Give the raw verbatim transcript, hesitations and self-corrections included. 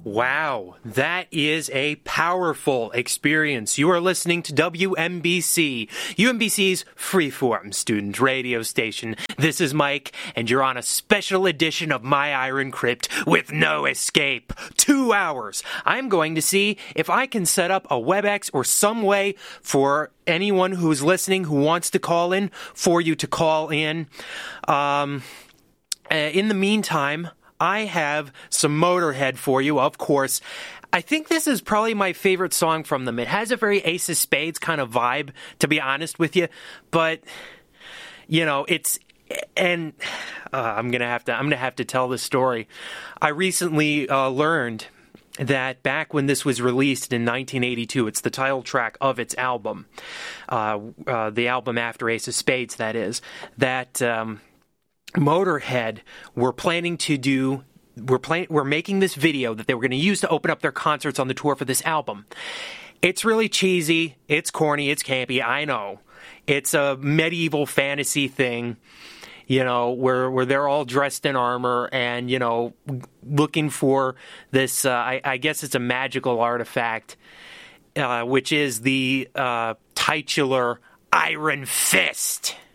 Wow, that is a powerful experience. You are listening to W M B C, U M B C's freeform student radio station. This is Mike, and you're on a special edition of My Iron Crypt with no escape. Two hours. I'm going to see if I can set up a WebEx or some way for anyone who's listening who wants to call in, for you to call in. Um, uh, in the meantime, I have some Motorhead for you, of course. I think this is probably my favorite song from them. It has a very Ace of Spades kind of vibe, to be honest with you. But, you know, it's... And uh, I'm gonna have to. I'm gonna have to tell this story. I recently uh, learned that back when this was released in nineteen eighty-two, it's the title track of its album, uh, uh, the album after Ace of Spades, that is, that um, Motorhead were planning to do. We're playing. We're making this video that they were going to use to open up their concerts on the tour for this album. It's really cheesy. It's corny. It's campy. I know. It's a medieval fantasy thing, you know, where where they're all dressed in armor and, you know, looking for this, uh, I, I guess it's a magical artifact, uh, which is the uh, titular Iron Fist.